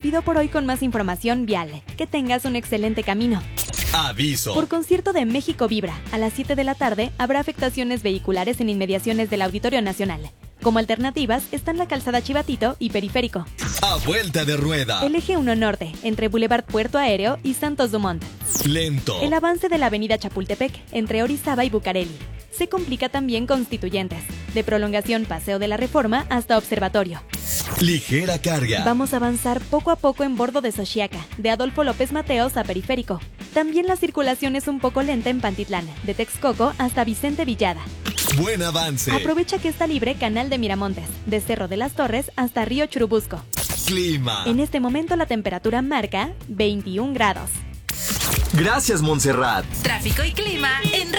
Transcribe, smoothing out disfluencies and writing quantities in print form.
despido por hoy con más información vial. Que tengas un excelente camino. Aviso. Por concierto de México Vibra, a las 7 de la tarde habrá afectaciones vehiculares en inmediaciones del Auditorio Nacional. Como alternativas están la calzada Chivatito y Periférico. A vuelta de rueda. El eje 1 Norte, entre Boulevard Puerto Aéreo y Santos Dumont. Lento. El avance de la avenida Chapultepec, entre Orizaba y Bucareli. Se complica también Constituyentes, de prolongación Paseo de la Reforma hasta Observatorio. Ligera carga. Vamos a avanzar poco a poco en bordo de Xochiaca, de Adolfo López Mateos a Periférico. También la circulación es un poco lenta en Pantitlán, de Texcoco hasta Vicente Villada. Buen avance. Aprovecha que está libre Canal de Miramontes, de Cerro de las Torres hasta Río Churubusco. Clima. En este momento la temperatura marca 21 grados. Gracias, Montserrat. Tráfico y clima en